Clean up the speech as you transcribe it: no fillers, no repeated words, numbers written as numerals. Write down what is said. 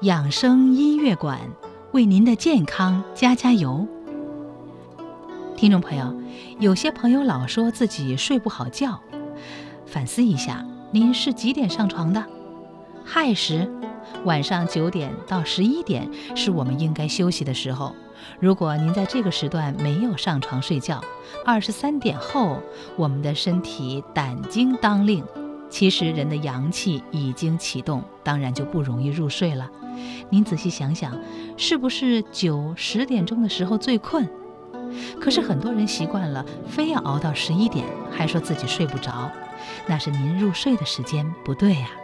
养生音乐馆为您的健康加油。听众朋友，有些朋友老说自己睡不好觉，反思一下，您是几点上床的？亥时，晚上9点到11点是我们应该休息的时候。如果您在这个时段没有上床睡觉，23点后，我们的身体胆经当令，其实人的阳气已经启动，当然就不容易入睡了。您仔细想想，是不是9、10点钟的时候最困？可是很多人习惯了，非要熬到11点，还说自己睡不着，那是您入睡的时间不对呀。